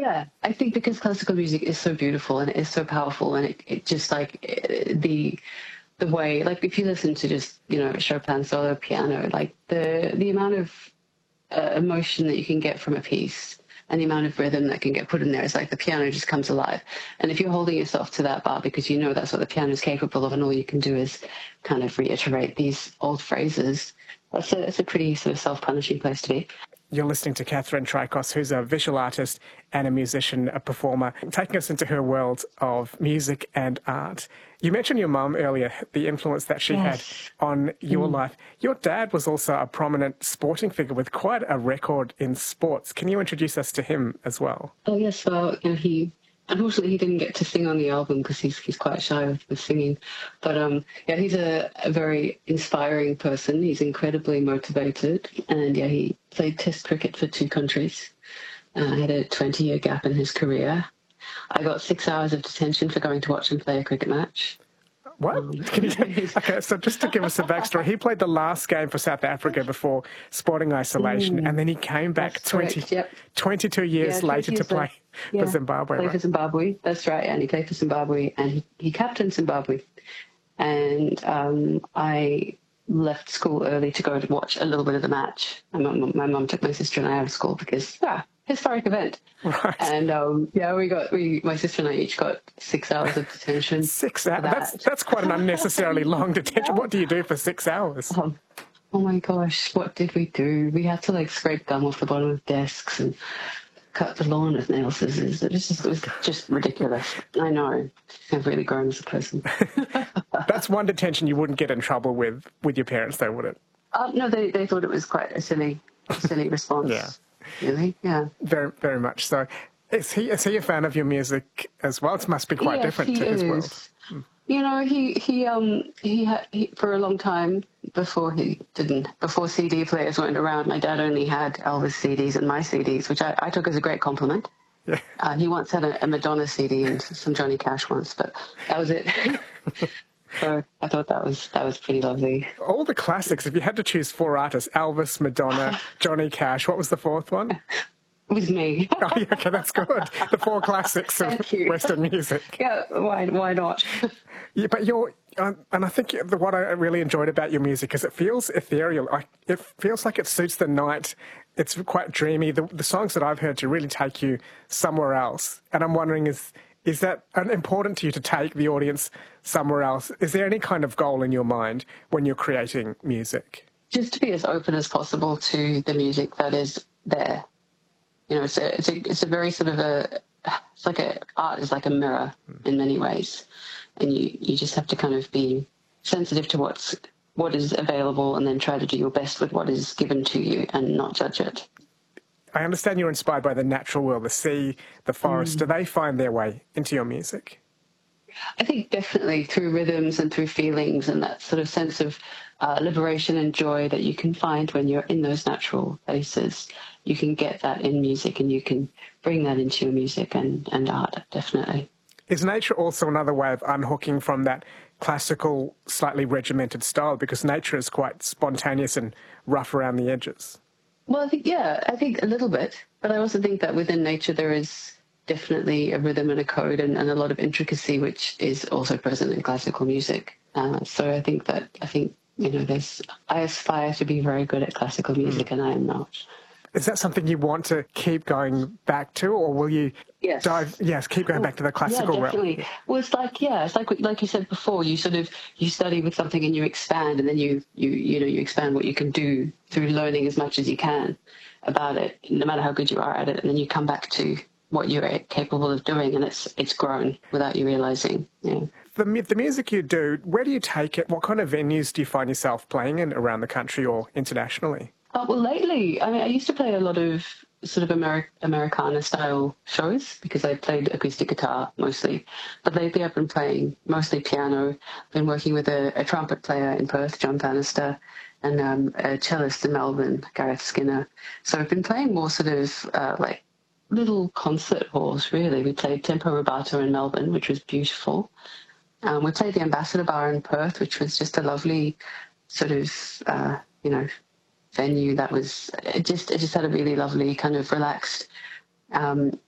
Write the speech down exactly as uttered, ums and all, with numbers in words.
yeah, I think because classical music is so beautiful and it is so powerful, and it, it just like it, the the way, like if you listen to just, you know, Chopin solo piano, like the the amount of uh, emotion that you can get from a piece and the amount of rhythm that can get put in there is like the piano just comes alive. And if you're holding yourself to that bar because you know that's what the piano is capable of, and all you can do is kind of reiterate these old phrases, that's a, it's a pretty sort of self-punishing place to be. You're listening to Catherine Trikos, who's a visual artist and a musician, a performer, taking us into her world of music and art. You mentioned your mum earlier, the influence that she yes. had on your mm. life. Your dad was also a prominent sporting figure with quite a record in sports. Can you introduce us to him as well? Oh, yes. Well, you know, he... Unfortunately, he didn't get to sing on the album because he's he's quite shy with, with singing. But um, yeah, he's a, a very inspiring person. He's incredibly motivated, and yeah, he played Test cricket for two countries. Uh, had a twenty-year gap in his career. I got six hours of detention for going to watch him play a cricket match. What? Um, Can you, okay, so just to give us a backstory, he played the last game for South Africa before sporting isolation, mm, and then he came back twenty, yep. twenty-two years yeah, later years to play yeah, for Zimbabwe. Play right? for Zimbabwe, that's right, and he played for Zimbabwe, and he, he captained Zimbabwe. And um, I left school early to go to watch a little bit of the match. My mum, my mum took my sister and I out of school because, ah, historic event. Right. And um, yeah, we got we my sister and I each got six hours of detention. Six hours. That. That's that's quite an unnecessarily long detention. What do you do for six hours? Um, oh my gosh, what did we do? We had to like scrape gum off the bottom of desks and cut the lawn with nail scissors. It was just, it was just ridiculous. I know. I've really grown as a person. That's one detention you wouldn't get in trouble with with your parents, though, would it? Uh, no, they they thought it was quite a silly, silly response. Yeah. Really? Yeah. Very, very much so. Is he is he a fan of your music as well? It must be quite yes, different to is. his world. Hmm. You know, he he um he had he, for a long time before he didn't before C D players weren't around. My dad only had Elvis C Ds and my C Ds, which I, I took as a great compliment. Yeah. Uh, he once had a, a Madonna C D and some Johnny Cash once, but that was it. So I thought that was that was pretty lovely. All the classics. If you had to choose four artists, Elvis, Madonna, Johnny Cash, what was the fourth one? It was me. Oh, yeah, okay, that's good. The four classics of Western music. Yeah, why why not? Yeah, but you're, uh, and I think the, what I really enjoyed about your music is it feels ethereal. Like, it feels like it suits the night. It's quite dreamy. The, the songs that I've heard to really take you somewhere else. And I'm wondering, is is that important to you to take the audience somewhere else? Is there any kind of goal in your mind when you're creating music? Just to be as open as possible to the music that is there. You know, it's a, it's a, it's a very sort of a, it's like a, art is like a mirror in many ways. And you, you just have to kind of be sensitive to what's, what is available and then try to do your best with what is given to you and not judge it. I understand you're inspired by the natural world, the sea, the forest. Mm. Do they find their way into your music? I think definitely through rhythms and through feelings and that sort of sense of uh, liberation and joy that you can find when you're in those natural places. You can get that in music and you can bring that into your music and, and art, definitely. Is nature also another way of unhooking from that classical, slightly regimented style? Because nature is quite spontaneous and rough around the edges. Well, I think, yeah, I think a little bit. But I also think that within nature there is definitely a rhythm and a code and, and a lot of intricacy, which is also present in classical music. Uh, so I think that, I think, you know, there's, I aspire to be very good at classical music mm. and I am not. Is that something you want to keep going back to, or will you yes. dive? Yes, keep going well, back to the classical yeah, definitely. realm. Well, it's like yeah, it's like like you said before. You sort of you study with something and you expand, and then you you you know you expand what you can do through learning as much as you can about it, no matter how good you are at it, and then you come back to what you're capable of doing, and it's it's grown without you realizing. Yeah. The the music you do, where do you take it? What kind of venues do you find yourself playing in around the country or internationally? Oh, well, lately, I mean, I used to play a lot of sort of Ameri- Americana-style shows because I played acoustic guitar mostly. But lately I've been playing mostly piano. I've been working with a, a trumpet player in Perth, John Bannister, and um, a cellist in Melbourne, Gareth Skinner. So I've been playing more sort of uh, like little concert halls, really. We played Tempo Rubato in Melbourne, which was beautiful. Um, we played the Ambassador Bar in Perth, which was just a lovely sort of, uh, you know, venue that was it just it just had a really lovely kind of relaxed um,